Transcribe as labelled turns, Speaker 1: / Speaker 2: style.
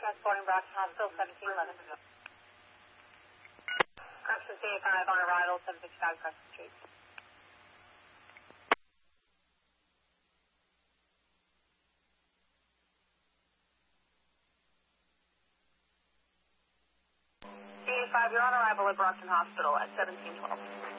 Speaker 1: transporting Brockton Hospital, 1711. Correction CA5 on arrival, 765 Crescent Street. CA5, you're on arrival at Brockton Hospital at 1712.